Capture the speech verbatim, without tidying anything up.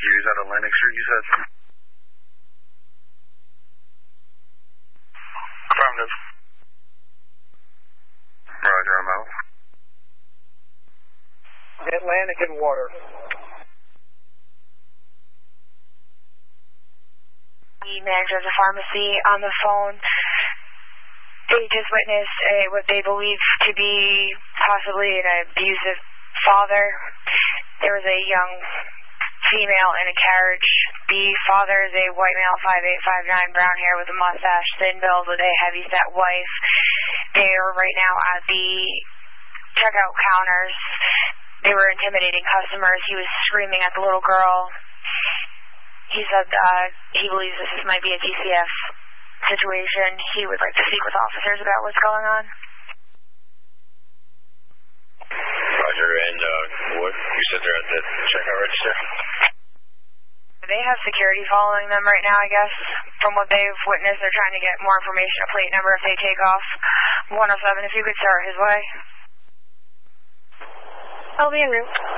you. Is that Atlantic Street, you said? Affirmative. Roger, I'm out. Atlantic and Water. The manager of the pharmacy on the phone. They just witnessed a, what they believe to be possibly an abusive father. There was a young female in a carriage. The father is a white male, five eight, five nine, brown hair with a mustache, thin build with a heavy-set wife. They are right now at the checkout counters. They were intimidating customers. He was screaming at the little girl. He said uh, he believes this might be a T C F situation. He would like to speak with officers about what's going on. Roger, and uh, what? You said they're at the checkout register? They have security following them right now, I guess. From what they've witnessed, they're trying to get more information, a plate number if they take off. one oh seven, if you could start his way. I'll be en route.